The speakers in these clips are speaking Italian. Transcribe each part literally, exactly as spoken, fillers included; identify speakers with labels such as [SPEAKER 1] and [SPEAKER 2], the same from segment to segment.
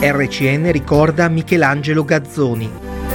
[SPEAKER 1] R C N ricorda Michelangelo Gazzoni.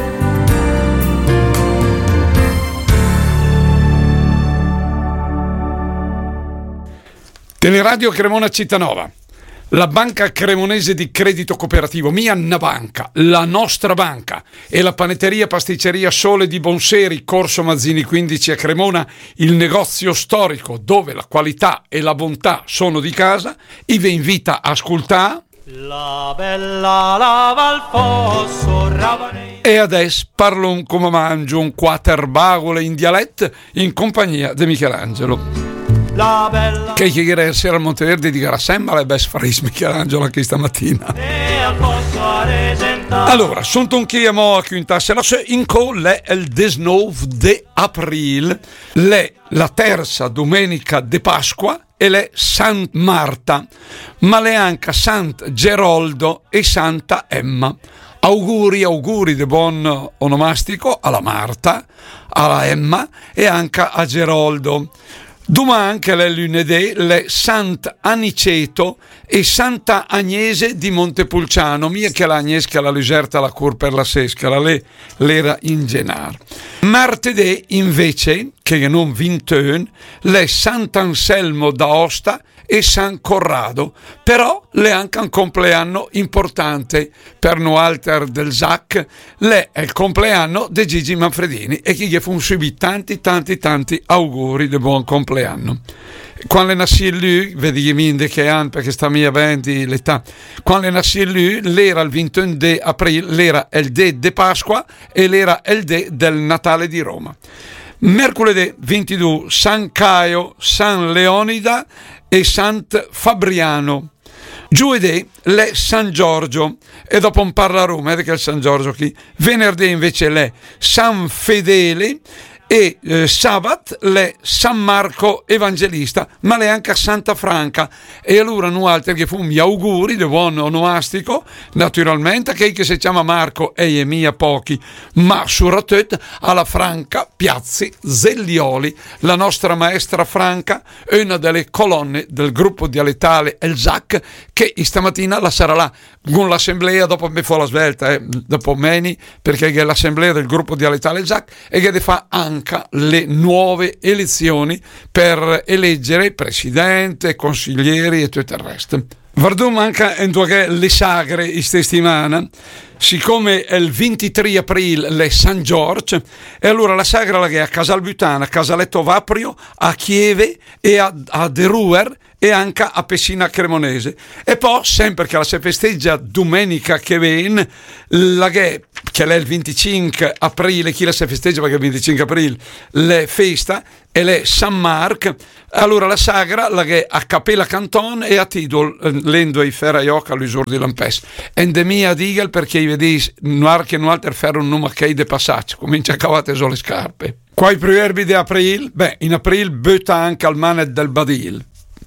[SPEAKER 2] Teleradio Cremona Cittadinova. La banca cremonese di credito cooperativo Mia Banca, la nostra banca, e la panetteria pasticceria Sole di Bonseri, Corso Mazzini quindici a Cremona, il negozio storico dove la qualità e la bontà sono di casa, vi invita a ascoltare
[SPEAKER 3] La bella lava al fosso ravanei.
[SPEAKER 2] E adesso parlo un come mangio un quaterbagole in dialetto in compagnia di Michelangelo.
[SPEAKER 3] La bella
[SPEAKER 2] Che ieri sera al Monteverde di Garassemba le best faris Michelangelo anche stamattina.
[SPEAKER 3] e al fosso aresenta.
[SPEAKER 2] Allora, sono un chiamo a quintasse la se in colle il diciannove di aprile, le la terza domenica di Pasqua e le Santa Marta, ma le anche Sant Geroldo e Santa Emma. Auguri, auguri di buon onomastico alla Marta, alla Emma e anche a Geroldo. Domani anche le lunedì le Sant'Aniceto e Santa Agnese di Montepulciano, mia che l'Agnese che la Luserta la cur per la Sescara, le, l'era in Genar. Martedì invece, che non vintun, le Sant'Anselmo d'Aosta e San Corrado, però le anche un compleanno importante per no alter del Z A C, le è il compleanno di Gigi Manfredini e chi gli fu subito tanti tanti tanti auguri di buon compleanno. Quando nasce lui, vedi minde che hanno perché sta mia venti l'età, quando nasce lui l'era il ventuno di aprile, l'era il D di Pasqua e l'era il D del Natale di Roma. Mercoledì ventidue San Caio, San Leonida e Sant Fabriano. Giovedì le San Giorgio e dopo un parla a Roma, vedi che è il San Giorgio qui. Venerdì invece le San Fedele e eh, sabato le San Marco Evangelista, ma le anche a Santa Franca. E allora non altro che fu mi auguri di buon onomastico, naturalmente, che che si chiama Marco e mia pochi, ma soprattutto alla Franca Piazzi Zellioli, la nostra maestra Franca, una delle colonne del gruppo dialettale El Z A C, che stamattina la sarà là con l'assemblea, dopo mi fa la svelta, eh, dopo meni, perché è l'assemblea del gruppo dialettale El Z A C e che fa anche le nuove elezioni per eleggere presidente, consiglieri e tutto il resto. Vardù manca in due le sagre in questa settimana, siccome è il ventitré aprile le San Giorgio, e allora la sagra la che è a Casalbutana, a Casaletto Vaprio, a Chieve e a, a De Ruer e anche a Pessina Cremonese. E poi, sempre che la si festeggia domenica che viene, la che, che è il venticinque aprile, chi la si festeggia perché il venticinque aprile, le festa, e le San Marc, allora la sagra la che a Capella Canton e a Tidol, l'endo i ferraioc all'usur di Lampes. Endemia digel perché i vedi noir che non alter ferro un nome che de passaggio, comincia a cavate solo le scarpe. Qua i proverbi di aprile, beh, in aprile butta anche al manet del Badil.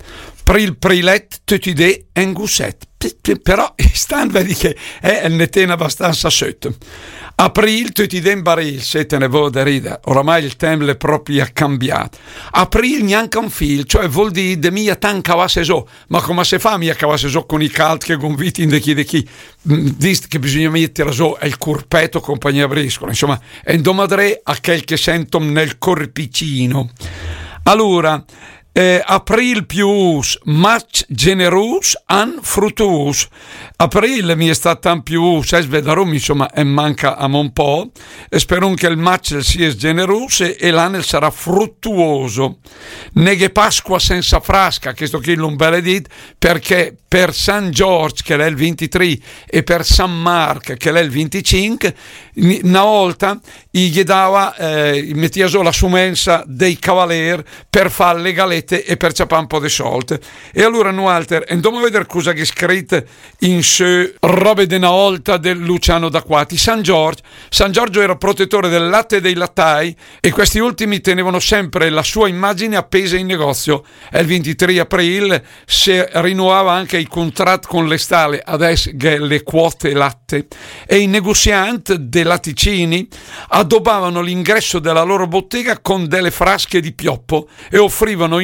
[SPEAKER 2] Pril prilet tutide en gusset, però stan vedi che è il netene abbastanza sotto. April tutide in baril, se te ne vuoi da rida, oramai il tempo è proprio cambiato. April neanche un fil, cioè vuol dire de mia tan cavasse so, ma come se fa mia cavasse so con i calti che conviti in de chi de chi, dist che bisogna mettere so è il corpetto compagnia briscola, insomma, e domadre a quel che sento nel corpicino. Allora, Eh, april pius match generus an frutus. April mi è stato un più se svedarum, insomma, e manca a un po', e spero che il match sia generoso e l'anno sarà fruttuoso. Neghe Pasqua senza frasca, che sto qui non beledit, perché per San Giorgio che è il ventitré e per San Marco che è il venticinque, una volta gli dava eh, mettia solo la sumensa dei cavaler per fare le galette e per ciapare un po' di soldi. E allora non alter andiamo a vedere cosa che è scritto in su robe di una volta del Luciano d'Acquati. San Giorgio San Giorgio era protettore del latte e dei lattai e questi ultimi tenevano sempre la sua immagine appesa in negozio. E il ventitré aprile si rinnovava anche il contratto con le stalle, adesso che le quote latte, e i negozianti dei latticini addobbavano l'ingresso della loro bottega con delle frasche di pioppo e offrivano in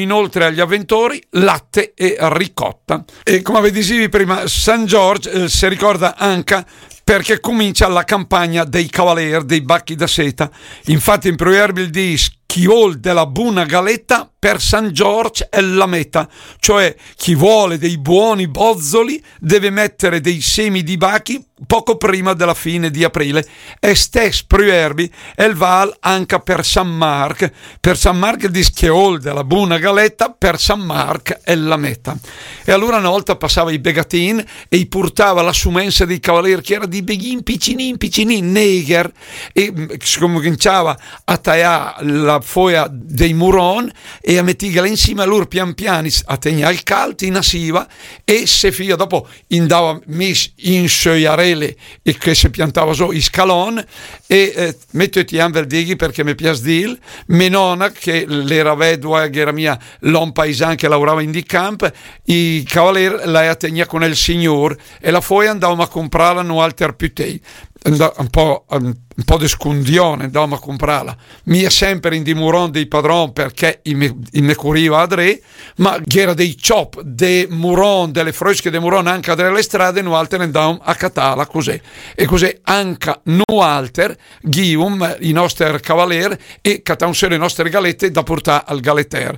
[SPEAKER 2] inoltre agli avventori latte e ricotta. E come dicevi prima, San Giorgio eh, si ricorda anche perché comincia la campagna dei cavalieri, dei bacchi da seta. Infatti in proverbio dice: chi vuol della buona galetta per San Giorgio è la meta, cioè chi vuole dei buoni bozzoli deve mettere dei semi di bachi poco prima della fine di aprile. E stes proverbi è il val anche per San Marco. Per San Marco dice chi vuol della buona galetta per San Marco è la meta. E allora una volta passava i begatin e i portava la sumensa dei cavalieri, che era di beghin piccinin piccinin neger, e si cominciava a tagliare la foglia dei muron e a mettigala insieme a loro pian piani a tegnare il caldo in assiva, e se fia dopo indava mis in soiarele e che si piantava so i scalon e eh, mettiti anvel dighi perché mi piace dil me nonna che l'era vedova che era mia l'on paisan che lavorava in di camp, i cavalieri la tegna con il signor e la foglia andavamo a comprarla no alter putei un po' un po' di scundione, andavamo a comprarla mia sempre in dimuron dei padron perché in me curiva a dre, ma che era dei chop de muron, delle frosche de muron anche delle strade, no alter andavamo a catala così e così anche no alter gium i nostri cavalieri e catansero le nostre galette da portare al galetter.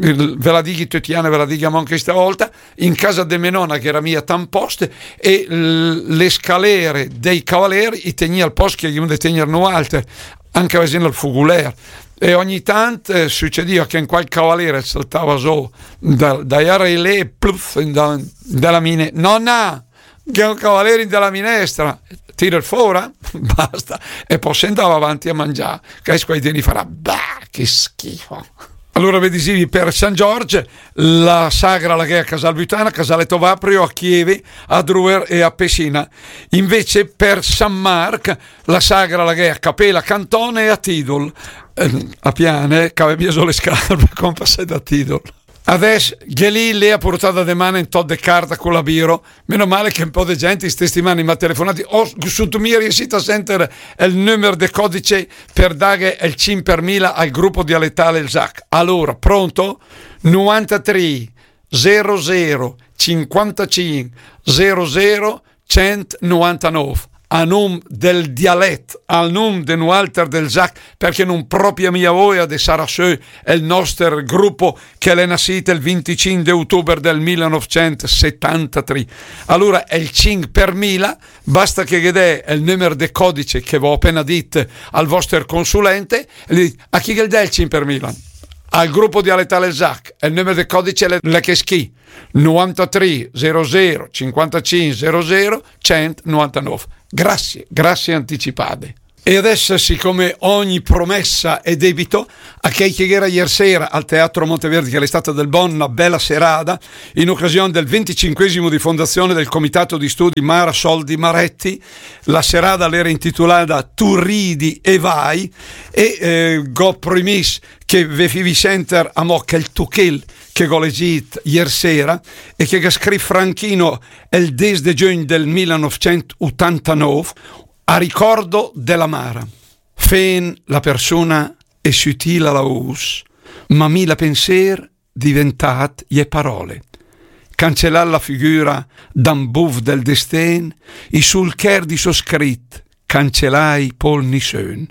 [SPEAKER 2] Ve la dighi Tetiana, ve la dighiamo anche stavolta, in casa de Menona che era mia tamposte e le scalere dei cavalieri i tegni al posto che gli de tenere no alter anche vedendo il fuguler, e ogni tanto eh, succedeva che in quel cavaliere saltava so da, da Iarele e pluff da, dalla mine nonna che è un cavaliere della minestra, tira il fuori basta e poi se andava avanti a mangiare che squai deni farà bah che schifo. Allora vedesivi per San Giorgio la sagra la che è a Casalbutana, Casaletto Vaprio, a Chieve, a Druer e a Pessina. Invece per San Marco la sagra la che è a Capela, Cantone e a Tidol. Eh, a Piane, che aveva preso le scarpe con passate da Tidol. Adesso Gheli le ha portato de mano in tot de carta con la biro, meno male che un po' di gente in stessi mani mi ha telefonato, ho su mi riuscito a sentire il numero di codice per dare il cin per mila al gruppo dialettale il Z A C. Allora, pronto? novantatré zero zero cinquantacinque zero zero centonovantanove. A nome del dialetto, al nome di un altro del Z A C, perché non proprio mia voglia di Sarasö è il nostro gruppo che è nascito il venticinque ottobre del millenovecentosettantatré. Allora è il cinque per mila, basta che vede il numero di codice che vi ho appena detto al vostro consulente e gli dite, a chi che dà il cinque per mila? Al gruppo dialettale Z A C, il numero di codice è la che schi novantatré zero zero cinquantacinque zero zero centonovantanove. Grazie, grazie anticipate. E adesso, siccome ogni promessa è debito, a chi era ieri sera al Teatro Monteverdi, che è l'estate del Bon, una bella serata, in occasione del venticinquesimo di fondazione del Comitato di Studi Mara Soldi Maretti, la serata era intitolata Tu ridi e vai, e eh, go promis che ve fivi center a mo' che il tuchel che go legit ieri sera e che scrive Franchino il dieci di giugno del millenovecentottantanove a ricordo della Mara. Fen la persona è sottile la us, ma mi la pensier diventat je parole. Cancellare la figura d'un buff del destin, e sul cher di so scrit, cancellai pol nisön.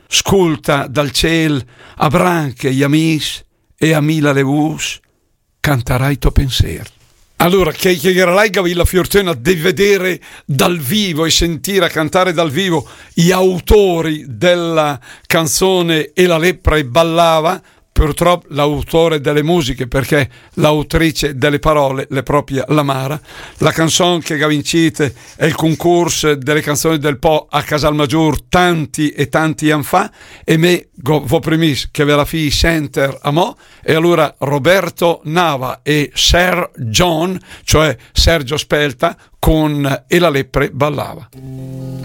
[SPEAKER 2] Sculta dal ciel a branche gli amis e a mila le us, cantarai to pensier. Allora, che era la fortuna di vedere dal vivo e sentire cantare dal vivo gli autori della canzone E la lepre e ballava, purtroppo l'autore delle musiche, perché l'autrice delle parole, le proprie la Mara. La canzone che ha vincito è il concorso delle canzoni del Po a Casalmaggior tanti e tanti anni fa, e me vo premis che ve la fi center a mo, e allora Roberto Nava e Sir John, cioè Sergio Spelta, con E la lepre ballava.